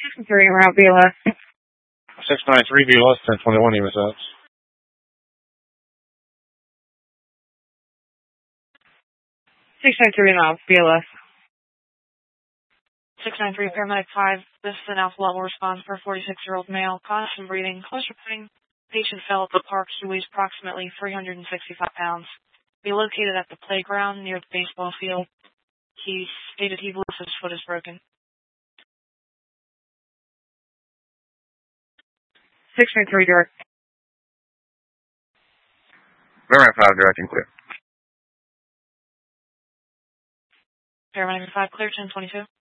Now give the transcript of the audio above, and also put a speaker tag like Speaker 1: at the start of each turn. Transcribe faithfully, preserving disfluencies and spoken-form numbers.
Speaker 1: Three route B L S.
Speaker 2: six nine three B L S, ten twenty-one E M S outs.
Speaker 1: six nine three route B L S.
Speaker 3: six nine three Paramedic five, this is an alpha level response for a forty-six-year-old male, constant breathing, close reporting. Patient fell at the park. He weighs approximately three hundred sixty-five pounds. Be located at the playground near the baseball field. He stated he believes his foot is broken.
Speaker 1: six nine three direct.
Speaker 4: Paramedic five, directing clear.
Speaker 3: Paramedic five, clear, ten twenty-two.